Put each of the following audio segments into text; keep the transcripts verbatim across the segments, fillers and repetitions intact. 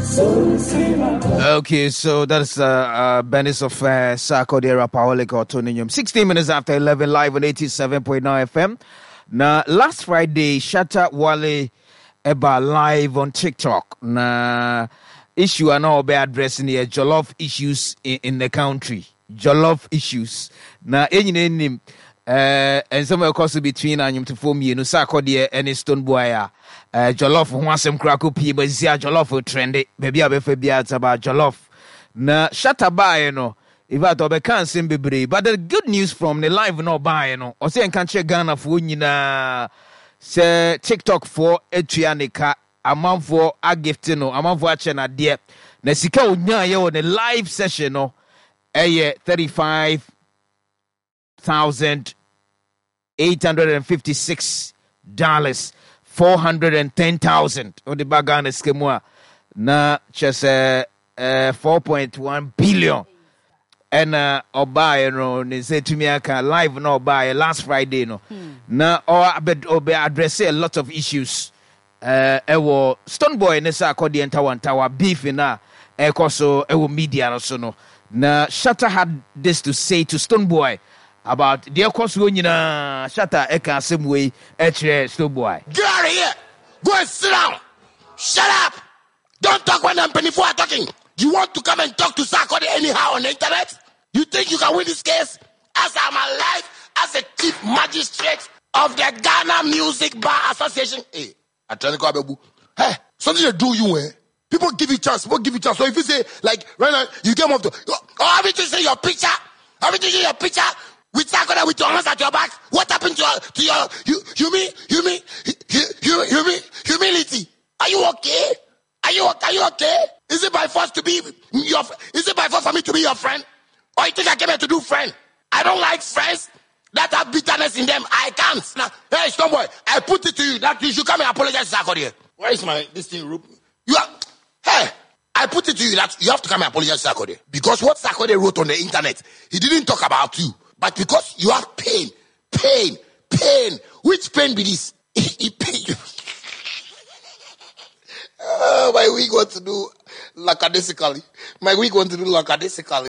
Okay, so that's uh, uh Benis of uh, Sako de Rapaholic or Tonium. sixteen minutes after eleven, live on eighty-seven point nine F M. Now, last Friday, Shatta Wale Eba live on TikTok. Now, issue I know be addressing here jollof issues in, in the country. Jollof issues. Now, any name. Uh, and somewhere across between and to form you know Sako de any Stone Boy uh jollof one some crackle pee but see jollof trendy baby abefa bia about jollof na Shatta buy you know if I to be can sim be but the good news from the live no buy you know or say can check Ghana for nyina say TikTok for etuanika amount for a gift no amount for ache na de na sika onya ye on the live session no eh thirty-five thousand eight hundred and fifty-six dollars, four hundred and ten thousand. On the bagan skemwa na just uh, uh, four point one billion. And uh, oba no ni say to me I can live no buy last Friday no. Hmm. Na or obe address a lot of issues. Uh, ewo Stone Boy ne sa akodi enta wantawa beef na ekoso ewo media no so no. Na Shatta had this to say to Stone Boy about the course when you know Shatta Eka same way H Stone Boy. Get out of here! Go and sit down! Shut up! Don't talk when I'm before I'm talking. You want to come and talk to Sarkodie anyhow on the internet? You think you can win this case? As I'm alive, as a chief magistrate of the Ghana Music Bar Association. Hey, I tell you, hey, something to do you, eh? People give you chance, people give you chance. So if you say, like, right now, you came up to, oh, everything say your picture, everything say your picture, with Sarkodie with your hands at your back, what happened to your, to your, you, you mean, you mean, you, you, you mean, humility? Are you okay? Are you, are you okay? Is it by force to be your, is it by force for me to be your friend? Or you think I came here to do friend? I don't like friends that have bitterness in them. I can't. Now, hey, Stone Boy, I put it to you that you should come and apologize to Sarkodie. Where is my, this thing, Rup? You are, hey, I put it to you that you have to come and apologize to Sarkodie. Because what Sarkodie wrote on the internet, he didn't talk about you. But because you have pain, pain, pain, which pain be this? He paid you. Uh, my week want to do lackadaisically. My week want to do lackadaisically.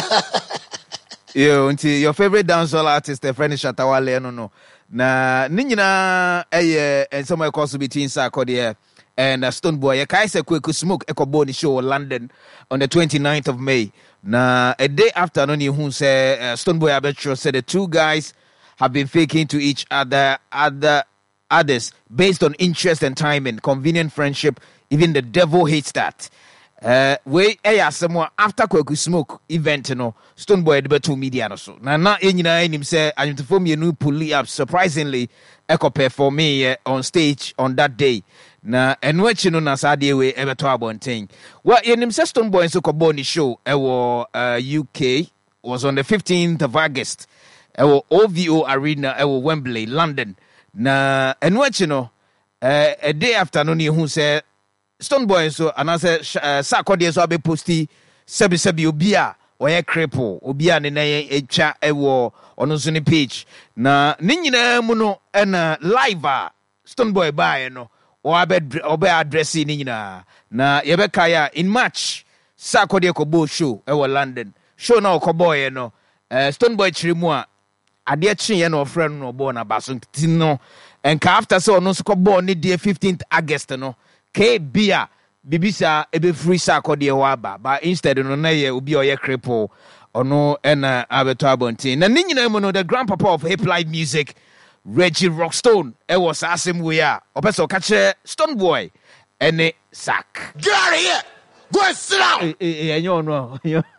Yo, until your favorite dancehall artist, the friend Shatta Wale, no, no. Na, ninyina, eh, and somewhere close between Sarkodie and uh, Stone Boy. I say quick smoke Echo Boni show in London on the twenty-ninth of May. Na, a day after, no, who say uh, Stone Boy Abetro said the two guys have been faking to each other, other others based on interest and timing, convenient friendship. Even the devil hates that. Uh, we eh someone after Kweku Smoke event, you know, Stone Boy the two media no so. Na na enyina enim say I to form you new pulley up surprisingly echo perform me uh, on stage on that day. Na enwe you know na sadie we ebeto abonten. Well, enim say Stone Boy so kobo ni show e wo uh, U K was on the fifteenth of August. E wo O V O Arena e wo Wembley, London. Na enwe you know uh, a day after no ni who say Stone Boy so and I say uh, Sarkodie so be posti sebi sebi obia oye cripple obia ne na etwa ewo ono so ne page na ne nyina mu no na live a Stone Boy buy no o abe obe address ne nyina na ye be kaya in March Sarkodie ko bo show ewo London show na ko boy no uh, Stone Boy chirimu a ade chi ye no friend no bo na baso no enka after so no so ko bo ne die fifteenth August no K Bia Bibisa ebe free Sarkodie waba but instead no na ye obi oye cripple ono ena abeto abontin na ninyina mu no the grandpapa of hip life music Reggie Rockstone e was asem we a opeso ka kire Stone Boy ene sack. Get out of here. Go and sit down. Eh eh no.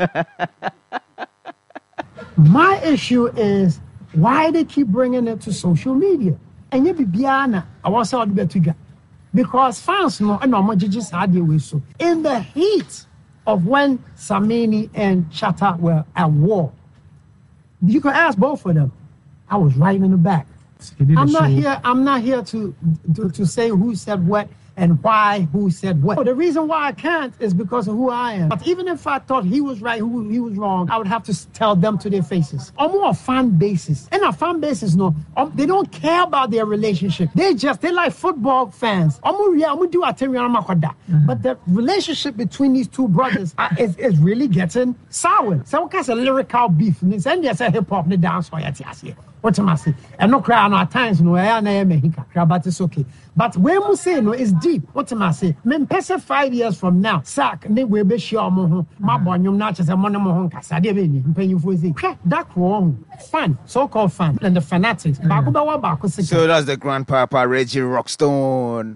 My issue is why they keep bringing it to social media. And you be biana I want to be together. Because fans know and no just had the way so. In the heat of when Samini and Shatta were at war, you can ask both of them. I was right in the back. I'm not show. here. I'm not here to, to to say who said what. and why, who said what. So the reason why I can't is because of who I am. But even if I thought he was right, who he was wrong, I would have to tell them to their faces. On more fan basis. And our fan bases, no, um, they don't care about their relationship. They just, they like football fans. Mm-hmm. But the relationship between these two brothers uh, is, is really getting sour. Some kind of lyrical beef. And there's a hip hop, the dance, what am I saying? And no cry at times, no, I am but it's okay. But when we say no, it's deep. What am I saying? Men pesa five years from now, sack, they will be sure more. My boy, you're not just a monomohon Cassadia, paying you for the that wrong. Fun, so called fun, and the fanatics. So that's the grandpapa Reggie Rockstone.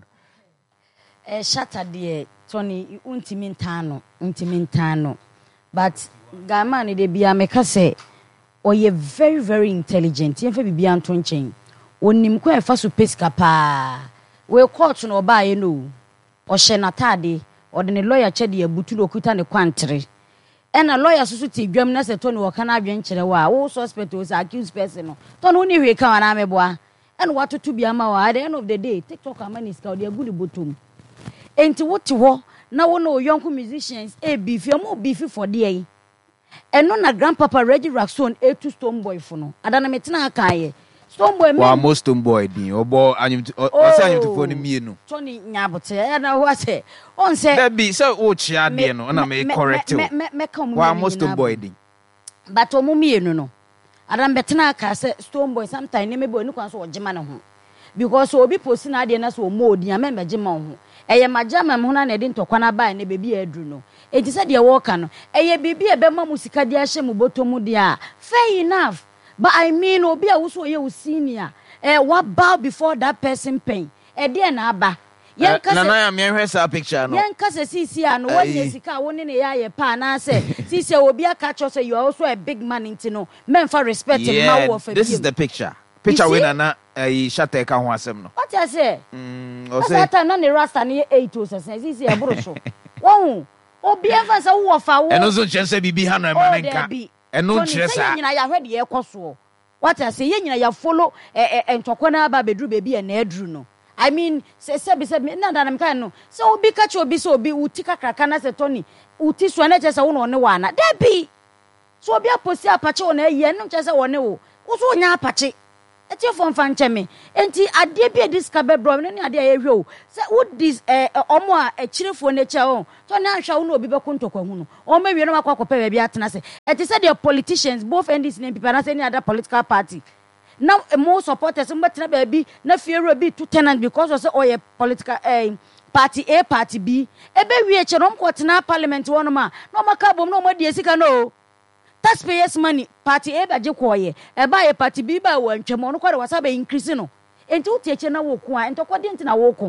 Eh, shatter dear, Tony, untimintano, untimintano. But Gamani de Biamekase. Or you're very, very intelligent. You're very beyond twenty. When you go first to pesca pa, we'll caught no buy you know, or shenatadi, or then a lawyer chedi a butulo kutan a quantry. And a lawyer society, Gremnas a Tony or Canadian Cherewa, all suspect was accused person. Don't only we come and I'm a and what to be a mawa at the end of the day, take talk a money scout, they're good butum. Ain't what to war, now no young musicians, a beef, you're more beefy for the and no na grandpapa Reggie Rockstone a two stone boy for no. Adana metina kaye. Stone boy me. Wa most stone boy din. Obo anyum o say anyum to phone me no. Tony nyabote na wo say. On say that be say o chia de no na me correct you. Me me come wa most stone boy din. But o mu me no no. Adana metina ka say stone boy sometimes ne me boy no kwan so o jema ne ho. Because obi posi na de na so o mo din me me jema ho. Eye majama me ho na na de ntokwa na ba na bebi adru no. Enti said ye walk no eye bibi e be ma musika de ahye mu botomu de a fair enough, but I mean obi a wo so ye wo senior eh what bow before that person pain e de na aba yen kase na na me hwe sa picture no yen kase sisi a no wonye sika wo ne ne ya ye pa na say sisi obi aka cho say you are also a big man into no men for respect him ma wo fa this is the picture picture we na na eh shata ka ho asem no what I say mm o say ata na ne rasta ne eight o say sisi e buru so wo obi ever say wo fa wo eno so nkyese bibi ha no ema nka eno nkyese a nyina ya hwede ye koso what I say ye nyina ya follow eh eh ntokwa na aba bedru bebi e na adru no I mean say say be say na da nam kan no say obi ka che obi say obi uti kakraka na say Tony uti so na chese wo no ne wa na da bi so obi aposi apache wo na ye no chese wo ne wo wo so nya apache eti fon fan cheme enti ade bi dis ka be bro ne ne ade ye hwe o say what this eh omo a ekirefo ne cha o to na hwa wo no obi be kontokwa hu no o ma wie no makwa kopa be bi atena say eti say the politicians both N D C and people and any other political party now more supporters mbatena be bi na fiero bi to tenant because of say o ye political eh party A party B e be wie che no mko tena parliament wo no ma no maka bom no mo die sika no taxpayers money party A ba je koye e ba ye party B ba wo ntwemo no kware wasa ba increase no enti wo tie na wo ko a enti kwade enti na wo ko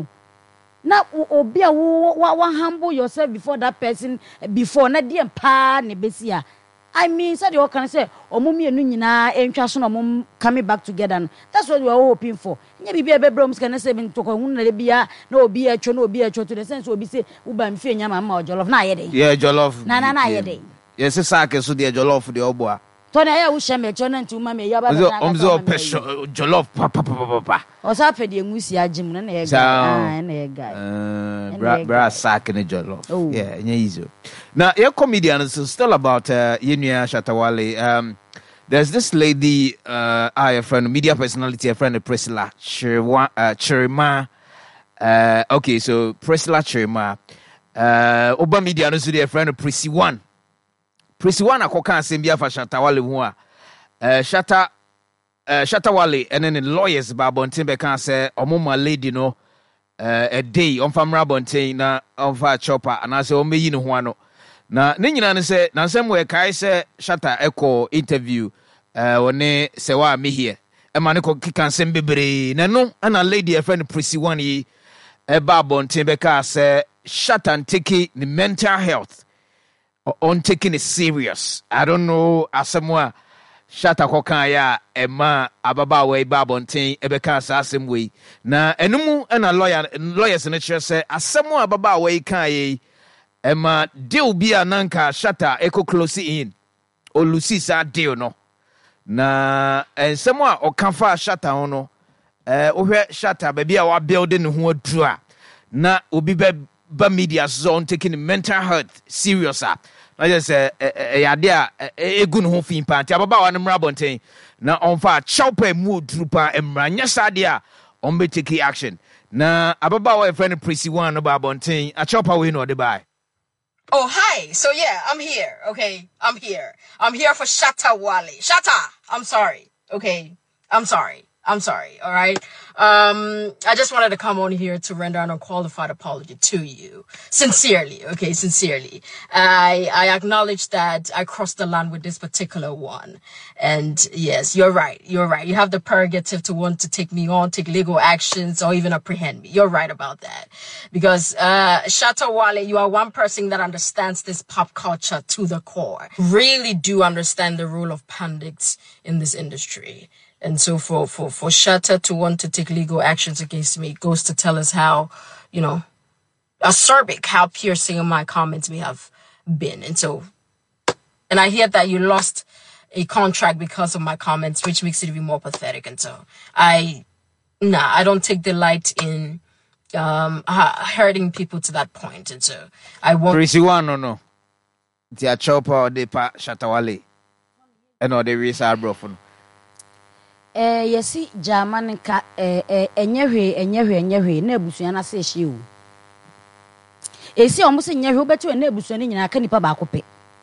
na obi a wo wa humble yourself before that person before na die pa ne besia I mean said you can say omumi enu nyina entwa so no mom coming back together no that's what we are hoping for nya bibia be brom ska na se bin toko hu na le bia na obi a twa na obi a twa to the sense obi say uba mfie nya ma ma jollof na ayede yeah jollof na na na ayede yes sack so the jollof de obo a to na ya wo sheme twa na nti ma me ya ba na omzo pesho jollof pa pa pa pa o sa pe de ngusi agim na na e ga ah na e ga uh bra bra sack na jollof yeah nya easy now your comedian is still about uh Yenua Shatawale. um there's this lady uh I a friend media personality a friend Priscilla Chirima uh, Chirima uh okay so Priscilla Chirima uh oba media no so the friend Prissy one Prissy one akoka asem bia fa Shatawale ho a uh Shata uh Shatawale and then the lawyers ba bonten be kan say omoma lady no uh a day on famra bonten na on fa chopper and I say o meyi ne ho ano na ne nyina ne se na nsem we kai se Shata echo interview eh woni se wa me here e ma ne ko kika nsem bebre na no ana lady a friend Prissy one yi e ba bonten be ka se Shata and taking the mental health on taking it serious. I don't know asemwa Shata kokan ya e ma ababa we ba bonten e be ka sa asem we na enumu na lawyer lawyers ne chere se asemwa ababa we kan yi Emma deal be a nanka Shata echo close in or Lucy sa deal no na and someone or canfa Shata ono eh ohwe Shata baby a wa building ho adru a na obi be ba media zone taking mental health serious up. Na just eh eh ade a egu no ho fin pa nti ababa wa no mra bonten na onfa chopper mood trupa emra nya sade a on be take action na ababa wa friend Prissy one no ba bonten a chopper we no de buy. Oh, hi. So yeah, I'm here. Okay. I'm here. I'm here for Shatta Wale. Shatta, I'm sorry. Okay. I'm sorry. I'm sorry. All right. Um, I just wanted to come on here to render an unqualified apology to you. Sincerely. Okay. Sincerely. I, I acknowledge that I crossed the line with this particular one. And yes, you're right. You're right. You have the prerogative to want to take me on, take legal actions, or even apprehend me. You're right about that. Because, uh, Shatta Wale, you are one person that understands this pop culture to the core. Really do understand the role of pundits in this industry. And so for, for, for Shatta to want to take legal actions against me goes to tell us how, you know, acerbic, how piercing my comments may have been. And so, and I hear that you lost a contract because of my comments, which makes it even more pathetic. And so I, nah, I don't take delight in, um, hurting people to that point. And so I won't. Prissy one, no, no. The chopper or the pa Shatta Wale. And or the reason brofun. Eh yesi German ka eh eh enyehwe enyehwe enyehwe na ebusua na se hye o. Esi omo se enyehwe obetu na ebusua ni nyina ka nipa ba kope.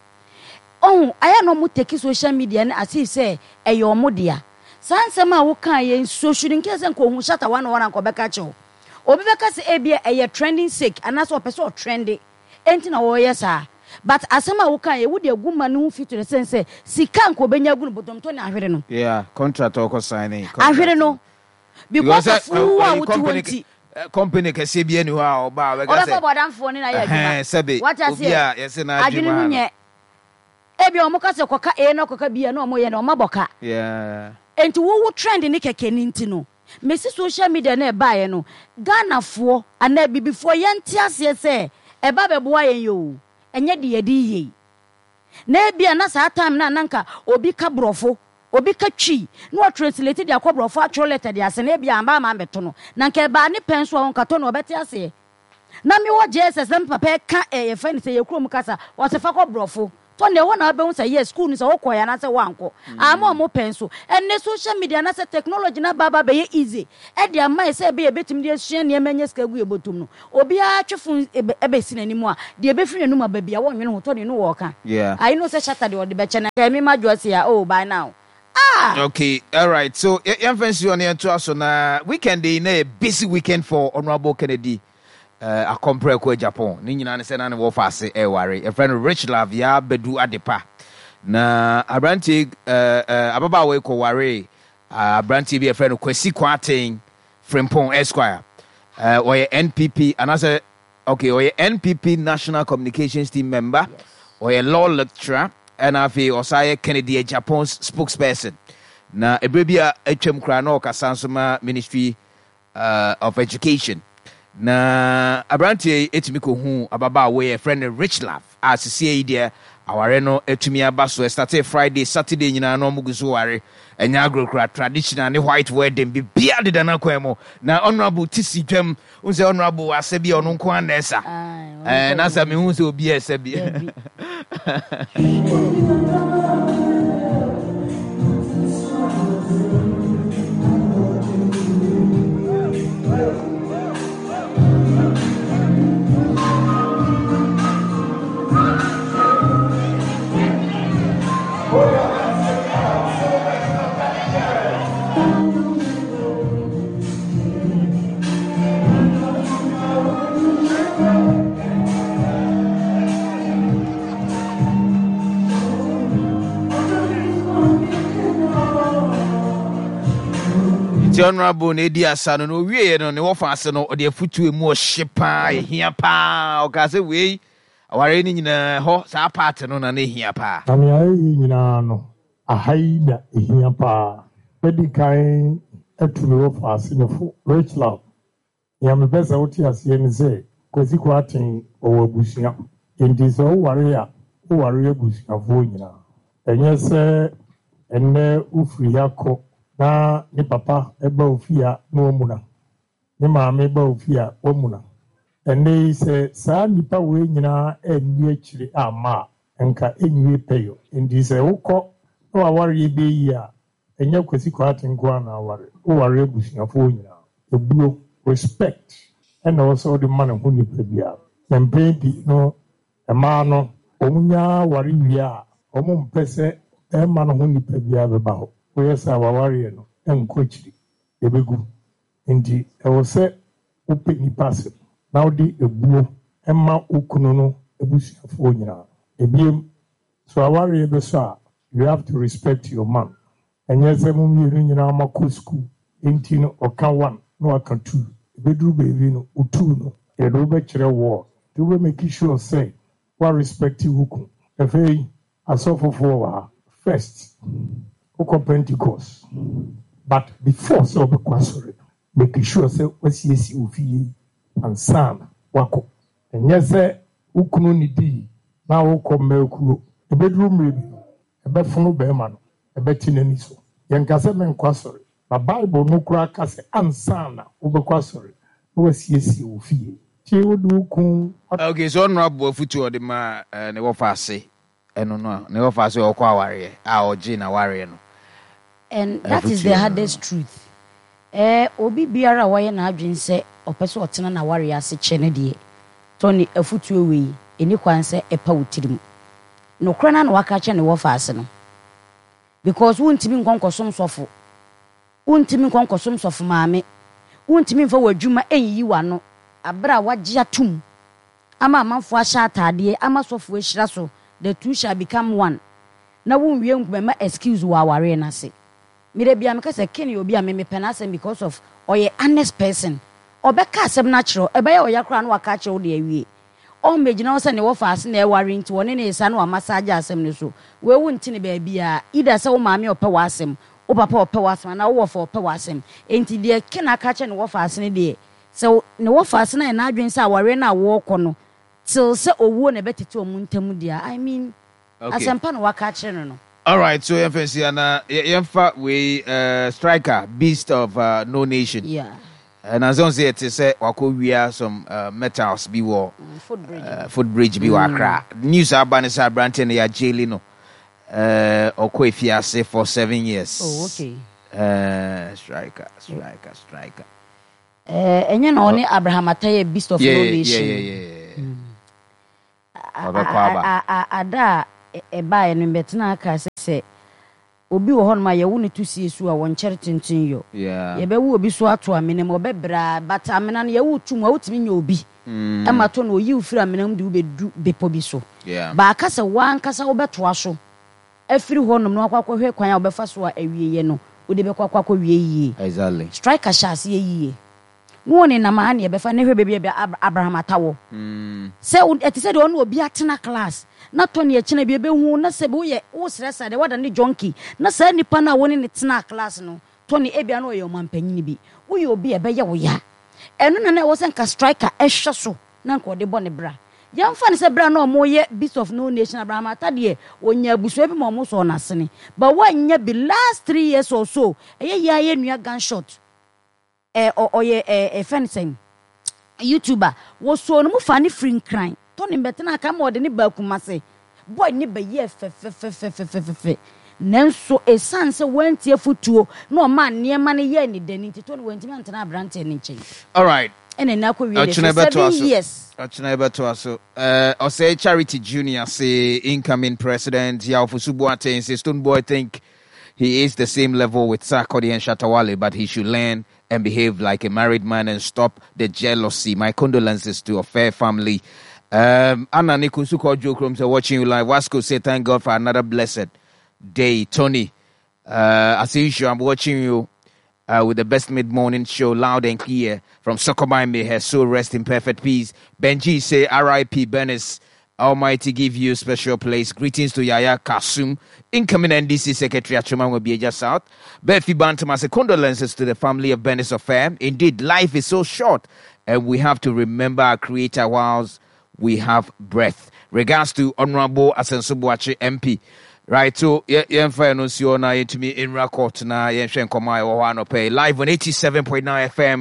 Oh, aya no mu take social media na as if say eye omo dia. Sansem a wo kan ye social nke se nko hu Shatta one one nko beka che o. Obi beka se ebia eye trending sake anaso opese o trendy. Enti na wo yesa. But asema wo kan ye wo de aguma no fit to the sense say sika nko benya gu no bodom to na ahwere no. Yeah, contract or signing. Ahwere no. Because of who are what you company can see be anywhere or ba we ga say. Oba bodan fo ni na ya adwuma. What I say? Yeah, yes na adwuma. Adwene no nye. Ebi omo ka se koka e na koka bia na omo ye na omo boka. Yeah. Enti wo wo trend ni keke ni nti no. Mesi social media na e ba ye no. Ghana fo ana bi before ye ntiase se e ba beboa ye yo. Enye de yedi ye. Na bia na sa time na nanka obi ka brofo, obi ka twi, no translate dia kwa brofo atro letter dia se na bia amba ma beto no. Na nke ba ni penso won ka to no obeti ase. Na mi wo J S S M papa ka e ye fan se ye krom kasa, wo se fa kwa brofo. To ne wona be hu say yes school ni say wo koya na say wanko. Ama mo penso. Enne social media na say technology na baba be ye easy. E dia mai say be ye betim de sua ne emanya ska gu ebotum no. Obi a twefun ebe sinani mu a de be firi nu ma ba bia wo nwene ho to ne no wo ka. Yeah. I know say Shatta de wo de be che na ka mi ma josi ya oh by now. Ah. Okay, all right. So, young friends, you on here to us on a weekend, in a busy weekend for Honorable Kennedy. Uh, a compare ko Japan. Ni nyina ne se na ne wo fa se e ware. A friend Rich Love ya bedu adepa. Na abranti uh, uh, ababa we ko ware. Uh, abranti bi a friend Kwesi Kwaten Frimpong Esquire. Uh, or N P P and I say okay, or N P P National Communications Team member, yes. Or a law lecturer, and I feel Osaya Kennedy Japan's spokesperson. Na ebrebia etwem kra na okasansoma Ministry uh, of Education. Na abranti etimi ko hu ababa we a friend Rich Love as see there aware no etumi aba so start Friday Saturday nyina no muguso ware enya agrokra traditional ne white wedding bi bia de na kwemo na honorable tisi twem unse honorable asabi ono nko anesa eh na sa me hu se obi asabi Honorable Nadia Sano no wie no ne wo fa ase no de afutu emu o hyepa ehia pa o ka se we aware ni nyina ho sa part no na ne ehia pa ami ai nyina no ahaida ehia pa pedi kan etu me wo fa ase no fo Rich Love ya me pesa oti ase ni se Kwesi Kwaten o abusia enti so ware ya o ware abusia fo nyina enye se enne ufri yakọ na ni papa eba ofia no omuna ni maame eba ofia omuna and they say, San Nipa Winina and Yachri Ama and Ka Inwe Payo. And this a Oko, no, I worry be ya, and Yakwasi Quatin Guana, who are rebushing of Wina, the blue respect, and also the man who Nipabia. And baby, no, a man, Omunya, Warrior, Omum Pese, a man who Nipabia about. Where's our warrior and coachly, the big. Indeed, I was said, open passive. Now the a blue Emma Ukunono, a bush of Wina. A beam, so I worry a you have to respect your man. And yes, I'm in our school, eighteen or can one, no, I can two. Bedroom baby, no, utuno, a robert war. To make sure say, what respect you, Hukum. A very, I suffer for first. Oko Pentecost, but before so be kwasore, make sure say wasi esi ofi and san wako. And yes, say ukunu ni di na woko mekuro. E bedroom maybe, e be funu be man, e be tinani so. Yen kase men kwasore. The Bible no kura kase ansana ube kwasore. Wasi esi ofi. Che wodu kun. Okay, so honorable futu o de ma ne wo fa ase. Eno no, ne wo fa ase o kwa ware. A oji na ware no. And that is the hardest truth. Eh, obi biara waye na adwen se opeso otena na ware ase chene de. Tony afutu we eni kwan se epa wotirim. No krana na waka che ne wo fa ase no. Because wontimi nkonkosom sofo. Wontimi nkonkosom sofo maame. Wontimi mfa wadwuma enyi wano. Abra wagye atum. Ama amanfo ahya atade, ama sofo ehira so. The two shall become one. Na wonwie nkuma excuse wa ware na se. Mire bia me kase kene obi a me me penasem because of oye honest person. Obeka asem natural, ebe ya oya kra na waka che wo de awie. O megina wo se ne wo fa ase na e ware nti woni ne isa na wa massage asem ne so. We wu nti ne ba bia, ida se wo maame ope wa asem, wo papa ope wa asem na wo fa ope wa asem. Enti de kena aka che ne wo fa ase ne de. So ne wo fa ase na na adwen se aware na wo kɔ no. Till se owo na betete omuntamu dia. I mean, okay. Asempa na waka che no. All right, so F N C Anna, Yemfa we uh, striker, beast of uh, no nation. Yeah. And as I say, it is say wako we are some uh, metals be war, mm, footbridge, uh, footbridge be war cra. News about sa branch ya jail no. Uh, okwe fiase for seven years. Oh, okay. Uh, striker, striker, striker. Uh, and you know, only Abraham Ataye, beast of yeah, no nation. Yeah, yeah, yeah. Mm. I, I, I, I, e ba eno betena aka se obi wo hon ma ye wo ne to sie su a won kyere tintin yo yeah ye be wo obi so ato amene mo bebra but amena no ye wo tum a wotimi nya obi e ma to no oyi ufiri amena mu de wo bedu bepo bi so yeah ba aka se wan kasa wo beto aso afiri honom no akwakwa hwe kwan a wo befa so a awie ye no wo de bekwa kwakwa wie yie exactly striker shas ye yie no ne na ma ne befa ne hwe bebia Abraham Atawo mm se eti se de ono obi atena class na to ne akina bi behu na se be wo ye wo stressa de wada ne jonki na sa nipa na woni ne tena class no to ne ebia na oye omampanyini bi wo ye obi e be ye wo ya eno na na wo se nka striker ehwe so na nka ode bo ne bra yamfa ne se bra na omo ye beast of no nation Abraham Atade onya abuso bi mo mo so na sene but wanya bi last three years or so eye ya ye nua gunshot eh oye eh fencing YouTuber wo so no mu fa ne free crime to ne betena aka ma ode ne ba kumase boy ne ba ye fe fe fe fe fe fe fe nanso esanse wantie futuo na o ma ne ma ne ye ni dani nti to ne wanti ma ntena abrante ne nchen. All right, ene na ko wie seven years achina beto aso eh o say Charity Junior say incoming president Yaofusu Boateng say Stone Boy think he is the same level with Sarkodie and Shatta Wale, but he should learn and behave like a married man and stop the jealousy. My condolences to a fair family. Um, Anna Nikusuko Jokrom say watching you live. Wasco say thank God for another blessed day. Tony, uh, as usual, I'm watching you uh, with the best mid-morning show, loud and clear from Sokobai. May her soul rest in perfect peace. Benji say R I P Benes. Almighty give you special place. Greetings to Yaya Kasum, incoming N D C Secretary at Chumangobieja South. Befi Bantama say condolences to the family of Benes Affair. Indeed, life is so short, and we have to remember our Creator whilst we have breath. Regards to Honorable Asensubuachi M P. Right, so yen fa no si ona yetumi in record na yen hwe nkoma e wo hwa no pay live on eighty-seven point nine F M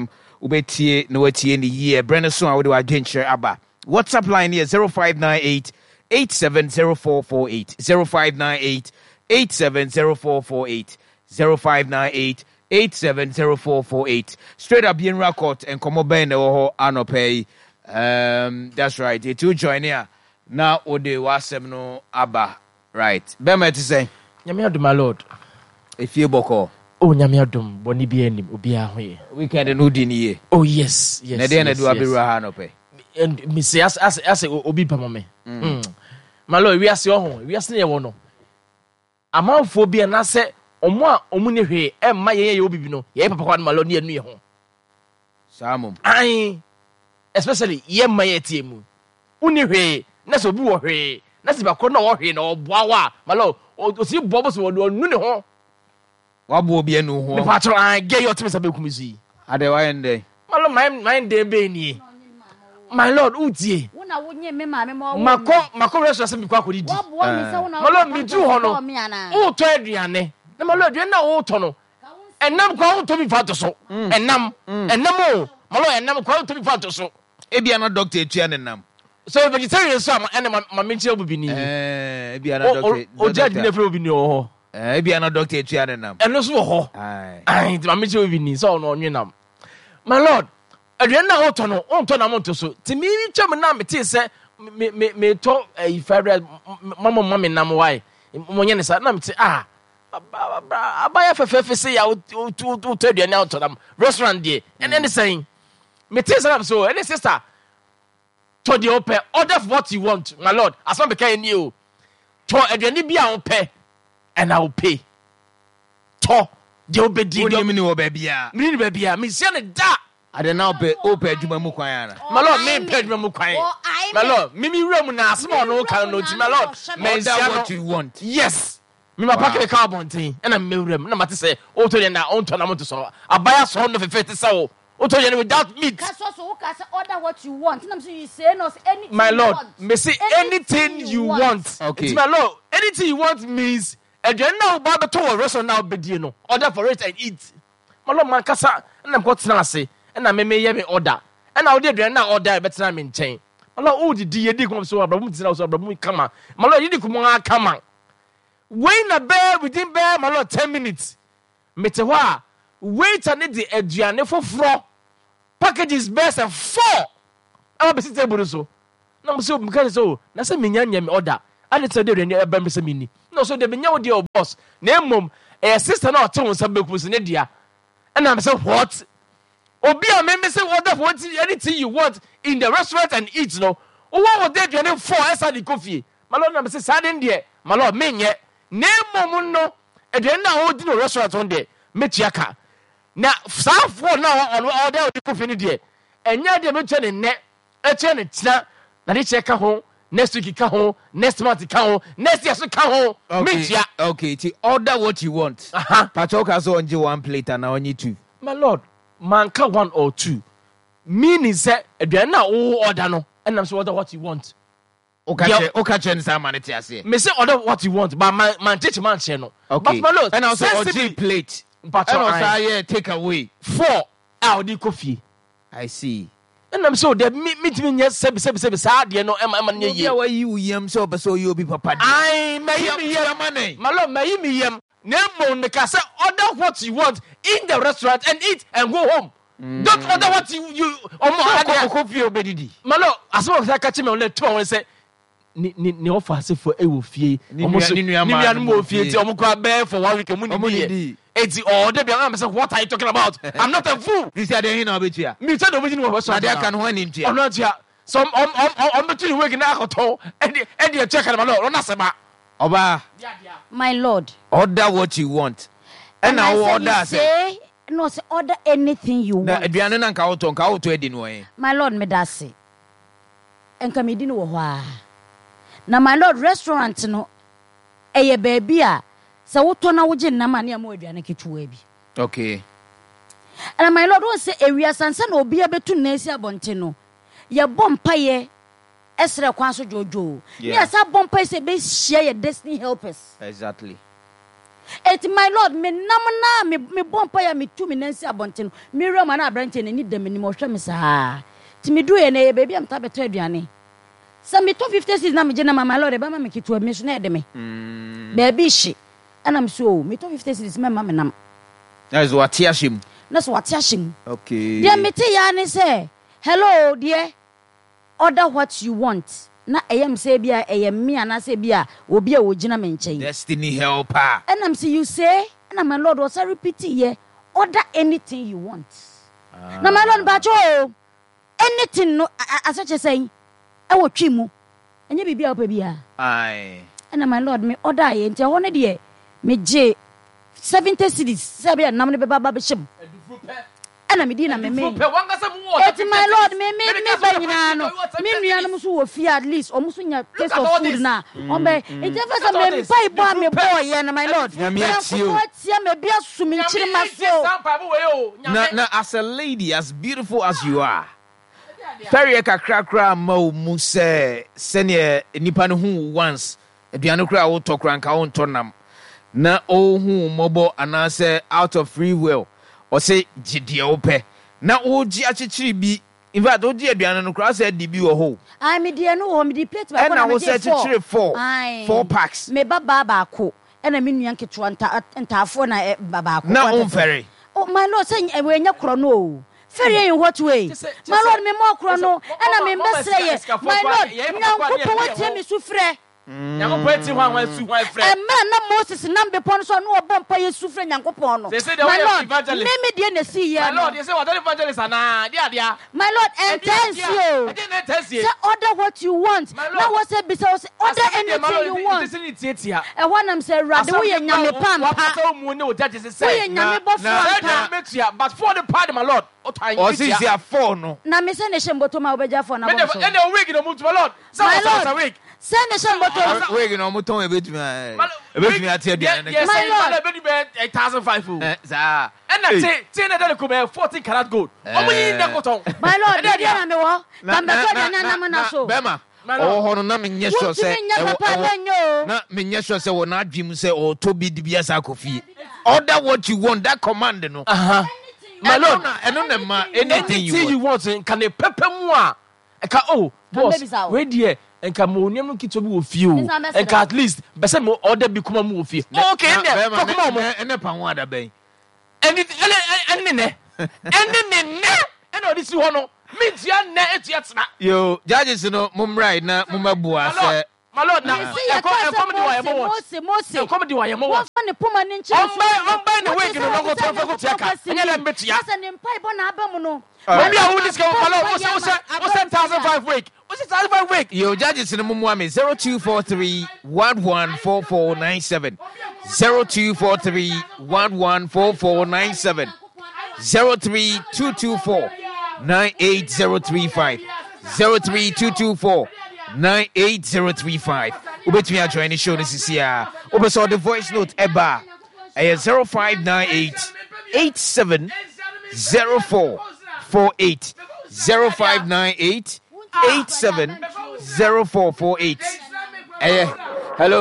Ubetie no watie ni ye Brenna so a wo de wadwenkyere aba. WhatsApp line here zero five nine eight eight seven zero four four eight zero five nine eight eight seven zero four four eight zero five nine eight eight seven zero four four eight. Straight up in record and come over in the ho anopay. Um that's right. It will join here. Now ode wasem no aba. Right. Bema to say. Nyame adom my lord. If you boko. Oh nyame adom boni bi anim obi a hoye. Weekend no di ni. Oh yes, yes. Na dey na do abirwa ha no pe. And me say as as as obi pa me. Mm. My lord, we ase ohun, we ase ne wo no. Amanfo bi na se omo a omu ne hwe e ma ye ye obi bi no. Ye papa kwa my lord ne anu ye ho. Samum. Ai especially ye ma ye tie mu. Uni hwe na so obi wo hwe. Na se ba ko na wo hwe na oboa wa. My lord, o si bobo so wo nu ne ho. Wabo obi anu ho. Me patro ai get your team sabe kumisi. Ade wa ende. My lord, my my dey be ni. My lord, utie. Wona wonye me ma me mo. Mako mako restaurant se bi kwa kodi di. Wo me se wona. My lord, me du ho no. O to aduane. Na my lord, aduane na wo to no. Enam kwa wo to bi fa to so. Enam. Enam o. My lord, enam kwa wo to bi fa to so. Ebia no doctor etua ne nam. So vegetarian so am ene ma menche obi ni. Eh, ebia no doctor. O judge ne fro obi ni o ho. Eh, ebia no doctor etua ne nam. Eno so ho. Ai. Ai, ma menche obi ni so no onwe nam. My lord, aduane na wo to no, o to na mo to so. Ti mi twam na me te se me me me to eh favorite mama mama nam why. Mo nye ne sa na me te ah abaya fefefe se ya o to to to aduane out to nam. Restaurant dey. And then saying me te se na so, any sister to the open order for what you want, my lord. As one became new. To aduane bi a wo pay and I will pay. To the obedi. What do you mean o babia? Me ni babia, me se na da. Ade na ope ope adwuma mu kwan ana. My lord, me pay adwuma mu kwan. My lord, me me wura na asem no kan no ti, my lord. Me Is that what you want? Yes. Me ma pack the car bontin. And I'm me wura na mate say, o to na on to na mo to so. Abaya so no fefe te say o. O to na without meat. So so who can say order what you want. Nam say you say no anything. My lord, you want. me say anything you want. Okay. It's my lord, anything you want means adwene na ba beto wo restaurant na obedie no. Order for it and eat. My lord man kasa na ko tena ase. And I may me order. And I'll do now order better than maintain. My lord, oh, the D D comes so about so about come on. My lord, you did come on, come on. Wait a bear within bear, my lord, ten minutes. Metewa, wait and the Adriane for four packages best and four. I'll be sitting so. No, so because so, that's a minion order. I didn't say they never been mini. No, so they be now dear boss. Name mum, a sister not telling some book was in India. And I'm so what? Obi a member say order for anything you want in the restaurant and eat no. O what would they do for inside the coffee? My lord na say sadin there. My lord me nye. Name mom no. E dey na hold no restaurant on there. Me chiaka. Na sa for na on order the coffee ni there. Enya dey me tell ne. E che ne tina. Na dey check ho. Next week ka ho. Next month ka ho. Next year so ka ho. Me chia. Okay, ti order what you want. Uh-huh. Pachoka so onje one plate and now only two. My lord, manka one or two. Meaning say aduane na wo order no. And I'm so order what you want. Okache okache nsa manete ase. Me say order what you want, but man man teach man share no. Okay. But my lord, and also sensibly- order plate. But And also yeah, take away. four out the coffee. I see. And I'm so the meet me yes sebi sebi sebi sa de no em em nye Yeah, ye. why you yam so be so you be papa. I may Yeah, me yeah, yam money. my lord may me yam. Nemo me ka say order what you want in the restaurant and eat and go home. Don't order what you you omo coffee obedidi. my lord as well as I catch me on the two say ni ni ni offer say for e wo fie Ni omo nua- so ni ni nua ma nua no no mo mo fie fie. ti omo kwa bear for one week mu ni Omo ni die di. eti order bi am say what are you talking about? I'm not a fool. This are the hin obetua. Me tell the original Na restaurant dey kan ho ni ntia. ono tia some um um um between week na akoto e de e de check my lord ona sema Oba, My lord. order what you want. And I now say order you say. say no say order anything you Na want. aduane na nka woto nka woto edi no eh. My lord me da se. Enka me di no wo hɔ a. Na my lord restaurant no eye baabi a se wotɔ na wogye nnam ane am aduane ketewa bi. Okay. And my lord won say ewia sansa na obi abetu na esi abonte no. Ye bompa ye esre kwan so jojo. Yeah. Yes, a bompa se be share your destiny helpers. Exactly. It's my Lord, me namana, me me bompire, me two minutes abontin, me Roman Abrantin, and need them in more shamisa. To me do any baby, I'm tabeted, Yanni. Some me two fifty is now, my Lord, Obama make it to a missionary de me. Baby, she, and I'm so, me two fifty is my mamma. That's what Tiashim. That's what Tiashim. Okay. Dear me, Yanni say, hello, dear. Order what you want. Na ayam say bia ayam me and I say bia obi a wojina me nchen. Destiny helper. And I'm see you say, and my Lord was a repeat here. Order anything you want. Ah. Na my Lord bacho anything no as such as saying I will chimu. And you be bia bia. Aye. And my Lord me order ye nti one de me je seventy cities sabia na me baba bishim. And me dina me me. It's my Lord, me me me by no. Me me no so fear at least. Almost nya taste of food na. Ombe. It just a me buy boy me boy and my Lord. Na me atio. Me bia sumi chiri maso. Na na as a lady as beautiful as you are. Ferry kakra kra ma mu se sene nipa no hu once. Aduano kra wo tokra nka wo ntonam. Na o hu mobo anase out of free will. Or say Gidia Ope. Now, oh, Giachi be. In fact, oh, dear, Biana, no cross said the view ho. I made the no home, the plate, and I was at four. Four packs. Me baba ko. And I mean, Yankee Twanta and Tafona Baba. Now, Ferry. Oh, my Lord, saying, and when you're chrono. Ferry in what way? My Lord, me more chrono. And I mean, best say, my Lord, now, what tell me, Sufre. Yango peti wa wa su wa friend. E man na Moses na be pon so no obo mpa yesu frɛ Nyankopɔn no. They say they are evangelist. Me me de na see here. My Lord, they say what evangelist ana dia dia. My Lord, intention. I didn't intention. Say order what you want. Now what say be say order anything you want. This is it here. E one am say rade wo ye nyame pampa. What so mu ne o judge say. Wo ye nyame bofo. But for the part my Lord. O si si afọ no. Na me say ne shemboto ma obeja for na bo so. And the wig no mu my Lord. My Lord. Say ne shemboto. Wig no mu ton ebetumi ebetumi atia dia na. Yes, my Lord, ebetumi eight thousand five. Eh, sa. And na say say na dey come fourteen karat gold. Omo yin na koton. My Lord, dey na me wo. Kan be so dey na na na so. Bema. Oh, ho no na me nye sure say. Na me nye sure say wo na adwim say o to bi di asa kofi. Order what you want, that command no. Uh-huh. My Lord, and on ma anything you, you want, can a pepper moi? Oh, boss, wait here, and come on, you to be with you, and at least, but some more order become a movie. Okay, and a pound bay. And it, and then, and then, and all this you want, means you're net yet. You judges, you know, mum right now, Mumabua. My Lord, now, I come to my Mose, Mose, come to my Mose, and the Puma Ninja. I'm buying a wig and I'm going to check out. And then I'm betting you. And pipe on Abamuno. Maybe I will discover my Lord. What's that thousand five week? What's it thousand five week? Your judges in the Mumwami zero two four three one one four four nine seven zero two four three one one four four nine seven zero three two two four nine eight zero three five zero three two two four nine eight zero three five. Ubet me join the show this is here. Over saw the voice note eba a zero five nine eight eight seven zero four four eight zero five nine eight eight seven zero four four eight. Eh, hello.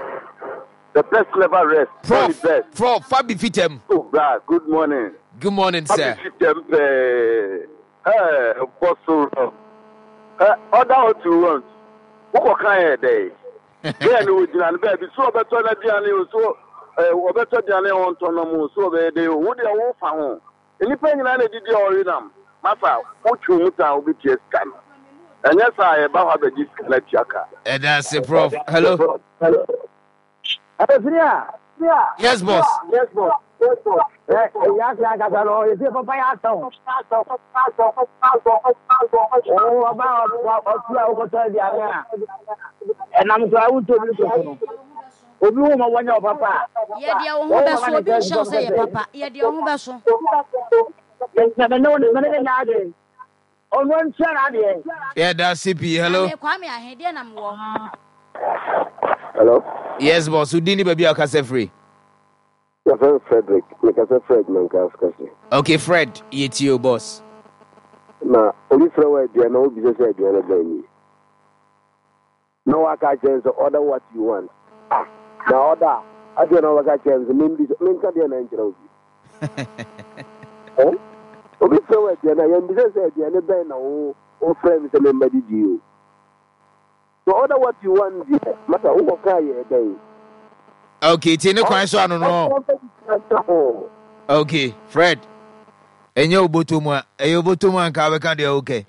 The best clever rest. Prof, Prof, Fabi Fitem. Oh, God, good morning. Good morning, sir. Fabi Fitem, eh, Apostle. Eh, order what you want. What kind of day? Then we did not be so better than the so, uh, better than the autonomous, so they would have all found. Any penny I did the original. Massa, what you will be just scam. And yes, I about the disconnect jacka. And that's the Prof. Hello. Hello. Yeah. Yeah. Yes, boss. Yes, boss. Yes, boss. Yes, I got all. Is it for my house? Oh, about what I was and I'm going to do. Obi wo ma wanya papa. Ye dia wo ho beso obi nhyɛ sɛ ye papa. Ye dia wo ho beso. Na be no ne ne nya ade. Ono ntia na ade. Yeah, that's C P. Hello. Kwame ahede na mo. Hello. Yes, boss. Who didn't baby akase free? Yeah, Frederick. Make us Fred man ka askase. Okay, Fred. Yeti your boss. Na only Fred dia na obi say dia na be. No, I can't just order what you want. Ah, the order. I don't know what I can say. Maybe maybe I don't know. Oh, we so at the end. I am just at the end of the now. Oh, friends, the member did you. So order what you want. Matter who will carry a day. Okay, Tino Kwanso no. Okay, Fred. Enyo botuma, eyo botuma nka we kan de okay.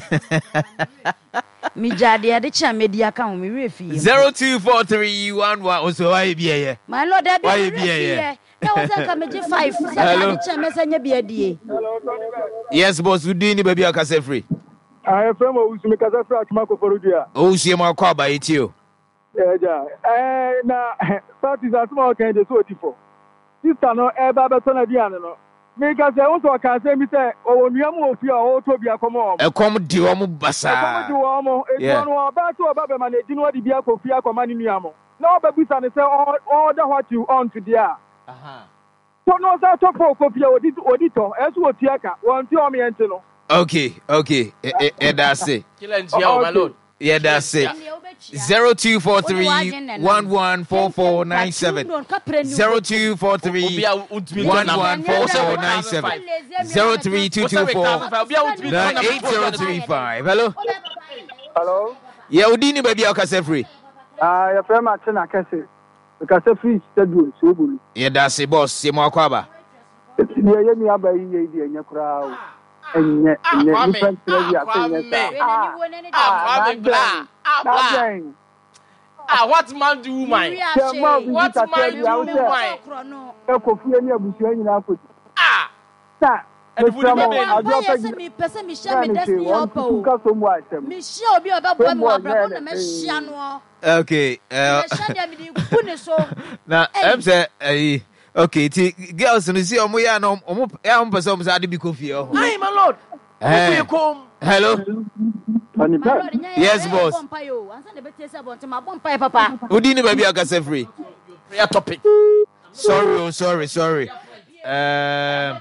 Mi jade ade cha media kan mi refi. zero two four three one one so why be here? My lord, that be why be here? Na wo say ka meji five. Say cha mesanya bi adie. Yes, boss, we do ni baby akase free. I from Usumi kasa free akuma ko forudia. O usie ma kwa ba etio. Eh ja. Eh na parties asma o kan de so odi for. Sister no e ba be so na dia no. Mika say won so kan say mi say o nuam ofi a o to bia komo. E kom di o mo basa. E kom di o mo. E no no ba to ba be manage no di bia ko fi akoma ni nuam. Na o ba bisa ne say order what you on to there. Aha. So no say to for ko fi odi odi to. E so oti aka. Won ti o me ente no. Okay, okay. Eh eh that's it. Kilentia my lord. Yeah, that's it. Zero two four three one one four four nine seven. Zero two four three one one four four nine seven. Zero three two two four nine eight zero three five. Hello. Hello. Yeah, Udini baby akase free. Ah, your friend Martin akase. Akase free schedule so bulu. Yeah, that's it, boss. Se mo akwaba. Yeah, yeah, me abayi ye di enya kura. Enye enye different strategy asenye ah ah bla ah ah what man do woman what man do woman e ko fie ni abusu anyina afoti ah sa me pese me pese me share me destiny help o me share obi oba boy mo abrabo na me share no okay uh na em say eh okay, t girls no see omo ya no omo ya omo person omo say ade bi kofi o. Hi my lord. Hey. Hello. Yes boss. Udi ni baby akase free. Prayer topic. Sorry, oh, sorry, sorry. Um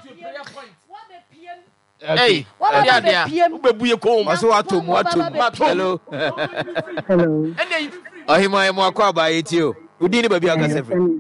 Hey, what are the P M? Ubebuye kom. Aso atom, atom. Hello. Hello. Ohima emo akwa ba etio. Udi ni baby akase free.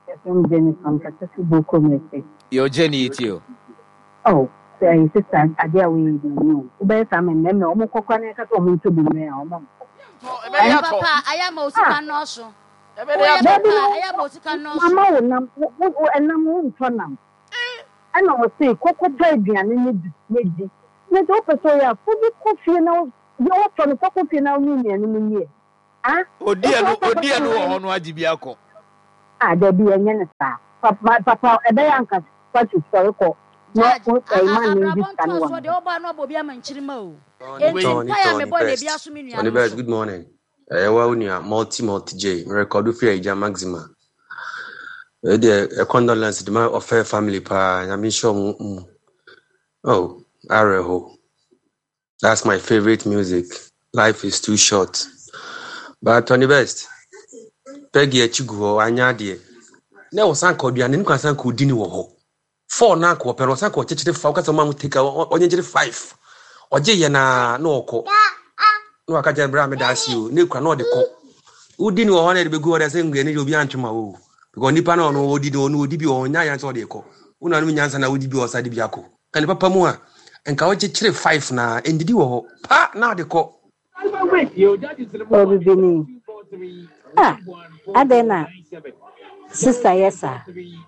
Your Jenny etio. Oh, say sister, adia we no. Ube sam and them omo kokwa na ka to omo to bi me omo. Papa, I am osika no so. I am osika no so. Mama wo nam wo enam wo nto nam. Ana wo say kokko pa aduane ni di meji. Ne do peso ya fu bi kofi na yo to no kofi na wo ni ni ni. Ah? Odi anu odi anu wo hono agibi akọ. Ah, there be any star. Papa, papa, a day anchor, what is for a call. Not a man in this kind of Tony Best, good morning. I want multi multi J, record free J Maxima. A condolence to my affair family pa, and I'm sure. Oh, Areho. That's my favorite music. Life is too short. But Tony Best. Peggy Chiguo, Anyadi. Now, Sanko, the Aninka Sanko Dini wo. Four Nako, Pero Sanko, Chichi Focus on Mamma take on five. Or Jayana, no co. No, I can't bram as you, Nick cannot the co. Who didn't want to be good as in Gany Bianchima. Because Nipano no did no D B or Nyan or the co. Unamians and I would be outside the Biaco. And Papa Moa and Kawachi five now, and did you pa now the co. Ah, Adena, sister, yes, sir.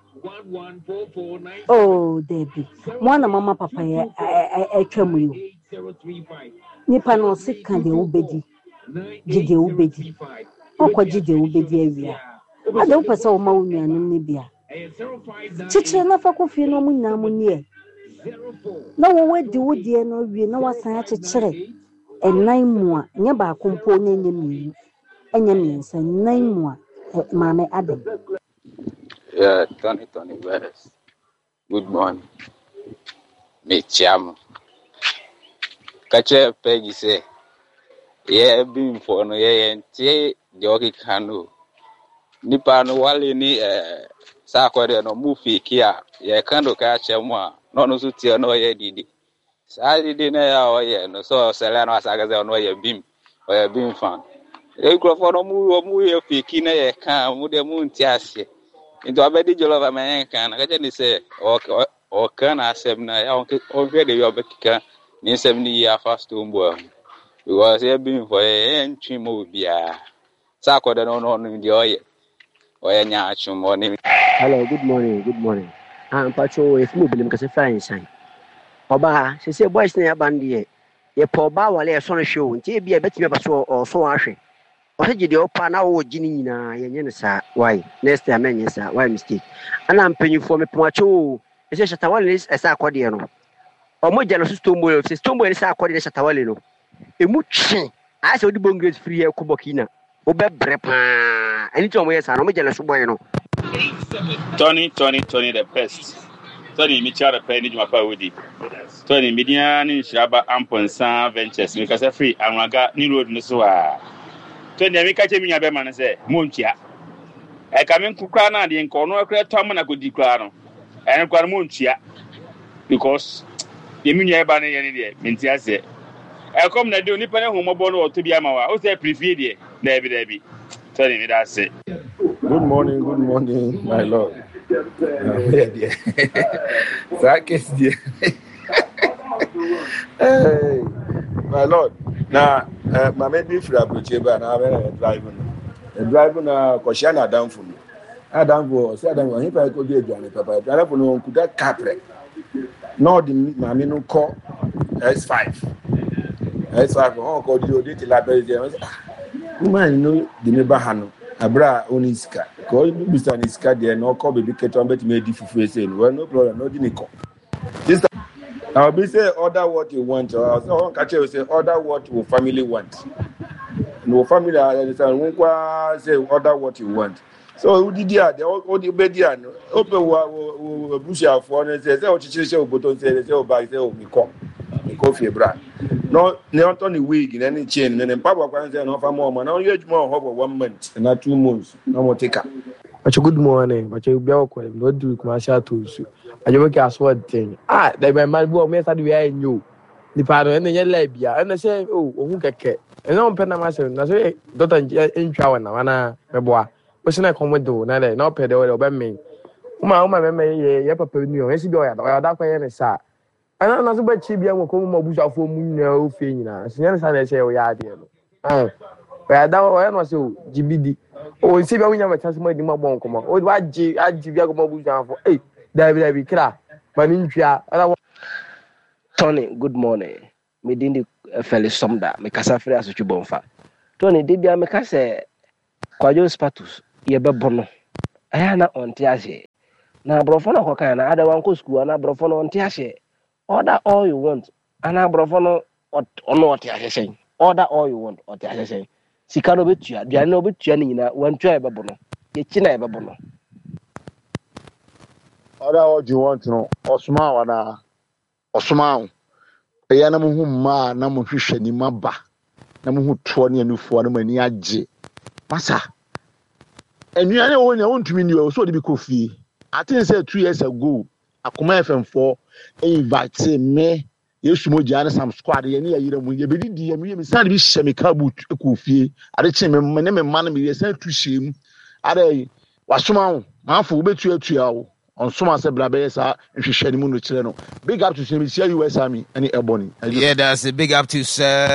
Oh, Debbie, one of Mama Papa, I come with you. Nipano sick can the obedi, Gigi obedi, or Gigi obedi area. I don't pass all Mauni and Nibia. Chicha, no for coffee, no moon, no way do we dear no, we know what's such a cherry, and nine more, never component in me. Enemies and nine more, Mamma Adam. Yeah, Tony, Tony West. Good morning. Me cham. Catch a Peggy say, yeah, being for no, yeah, and tea, the Oki canoe. Nippano Wally ni eh, Sakore no movie kia, yeah, candle catch a moi, no no sutia no, yeah, didi. Sadi dinner, oh, yeah, no, so Selena Sagaza no, yeah, beam, or a beam fan. They go for no move or move if you can, a moon tiasi. Into abedi jollof man can I can say or or can I say na already you are ni seventy year fast to mbo because you been for a entry movie. Sako da no no the oye oye nya achum oni. Hello, good morning, good morning. I'm Pacho, if you believe because fine sign. Oba, she say boys near bandy. Ye po ba wale a son show, and be a bet me so or so ashe. Or had you the opa now, Ginny na yen, sir. Why? Next time, yes, sir. Why mistake? And I'm paying you for me, Pacho. It's a Shatawal as a cordiano. Or more jealous stumble, if stumble is a cordial Shatawalino. A much, I saw the bungles free a Kubokina. Obe brepa. Anytime we are no jealous bueno. Tony, Tony, Tony, the best. Tony, me chara penny my pawudi. Tony, Midian, Shaba, Amponsan, Ventures, because a free, and I got new road no so. Tony, I catch me a beman and say, Munchia. I come in Kukrana, the incorno, create Tom and I could declare. And I Munchia because the Munia Banny any day, Mintia said. I come to do Nippon Homobono or to be a mawa, who's a preferred, Debbie Debbie. Tony, me that's it. Good morning, good morning, my lord. Hey, my lord. Now, my baby for a butcher, and I'm driving. A driver now, Koshana down for me. I don't go, so I don't know if I could do Johnny Papa. I don't know, could that capre? No, the mammy no call S five. S five, oh, called you, did la belle. Woman, no, the neighbor Hano. Abra Oniska. Call Mister Niska, there no call baby Keton, but made different saying, well, no problem, no dinico. Sister, I'll be say, order what you want, or so catch you say, order what your family want. No family, I say, order what you want. So, who did ya? The old Bedian, open what bush out for and says, oh, Chichel, but don't say, oh, by the old Miko, coffee brand. No, not only wig in any chain, and then Papa can say, no, for more, man, only more over one month, and not two months, no more take up. But good morning, but you'll be awkward, not do commercial tools. And you work as what thing. Ah, they may man go, Miss Adway, and you. The pardon and the Yelabia, and I say, oh, who can get? And on Penamason, I say, Doctor in Chowana, Anna, my boy. What's in a commodore, neither, no pedo or me. My mamma, ye, papa, knew, and she go out, or that way, and sa. And I'm not so bad, Chibia will come over bush for moon, no fina. She never said, I say, we are dear. Oh, where that was so, G B D. Oh, see, we never touch my demon come on. Oh, what G, I give you a bush for eight. David, I be clear. But in Tony, good morning. Me didn't fairly sum that. Me casa free as you bonfa. Tony, did you make us say, Quajo Spatus, ye bebono. I am not on Tiache. Now, Brofono Hokana, other one could school, and I Brofono on Tiache. Order all you want, and I Brofono or not Tiache. Order all you want, or Tiache. Sicano bit you, there no bit Janina, one try babono. Ye china babono. Order what you want to know, or smile, or or smile. A yanamu who ma, namu fish and maba, namu who twenty and for the money aji. Massa. And you know, when I want to mean you also to be coffee. I think say two years ago, I come F M four, invite me. You should move Jana some squad. You need a year when you be the me, stand be shemikabu coffee. I didn't say my name and man, me send to shame. I was somehow, man for bet you a trio. On some say blabesa and she share the moon with channel. Big up to Semi U S Army and Ebony. Yeah, that's a big up to sir.